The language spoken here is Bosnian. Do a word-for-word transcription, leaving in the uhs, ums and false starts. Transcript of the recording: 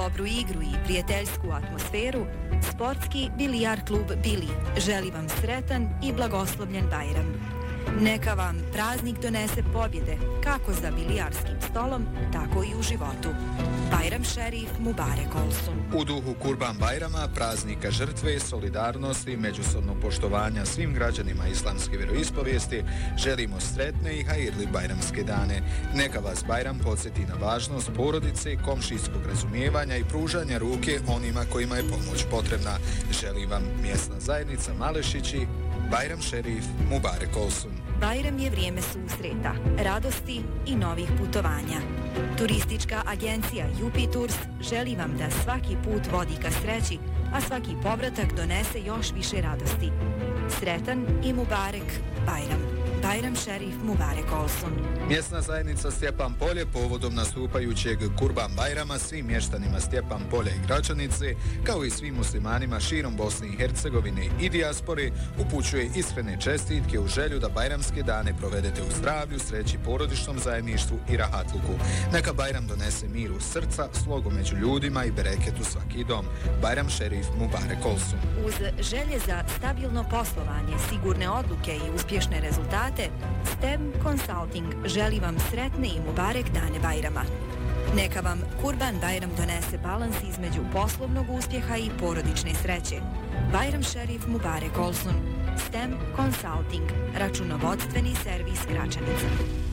dobru igru i prijateljsku atmosferu, sportski bilijar klub Bili želi vam sretan i blagoslovljen Bajram. Neka vam praznik donese pobjede, kako za bilijarskim stolom, tako i u životu. Bajram Šerif Mubarek Olsun. U duhu Kurban Bajrama, praznika žrtve, solidarnosti i međusobnog poštovanja svim građanima islamske vjeroispovijesti, želimo sretne i hajirli bajramske dane. Neka vas Bajram podsjeti na važnost porodice, komšijskog razumijevanja i pružanja ruke onima kojima je pomoć potrebna. Želi vam mjesna zajednica Malešići, Bajram Šerif Mubarek Olsun. Bajram je vrijeme susreta, radosti i novih putovanja. Turistička agencija Jupiturs želi vam da svaki put vodi ka sreći, a svaki povratak donese još više radosti. Sretan i Mubarek Bajram. Bajram Šerif Mubarek Olsun. Mjesna zajednica Stjepan Polje povodom nastupajućeg Kurban Bajrama svim mještanima Stjepan Polja i Gračanice, kao i svim muslimanima širom Bosne i Hercegovine i dijaspore, upućuje iskrene čestitke u želju da bajramske dane provedete u zdravlju, sreći, porodičnom zajedništvu i rahatluku. Neka Bajram donese mir u srca, slogu među ljudima i bereket u svaki dom. Bajram Šerif Mubarek Olsun. Uz želje za stabilno poslovanje, sigurne odluke i uspješne rezultate, S T E M Consulting želi vam sretne i Mubarek dane Bajrama. Neka vam Kurban Bajram donese balans između poslovnog uspjeha i porodične sreće. Bajram Šerif Mubarek Olsun. S T E M Consulting, računovodstveni servis Gračanica.